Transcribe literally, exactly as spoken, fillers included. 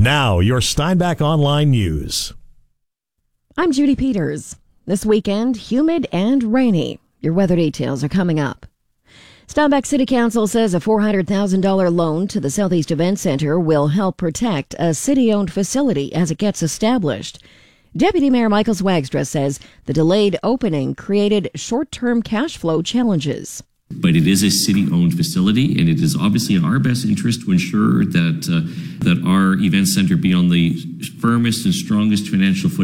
Now, your Steinbach Online News. I'm Judy Peters. This weekend, humid and rainy. Your weather details are coming up. Steinbach City Council says a four hundred thousand dollars loan to the Southeast Event Center will help protect a city-owned facility as it gets established. Deputy Mayor Michael Swagstra says the delayed opening created short-term cash flow challenges. But it is a city-owned facility, and it is obviously in our best interest to ensure that uh, that our event center be on the firmest and strongest financial footing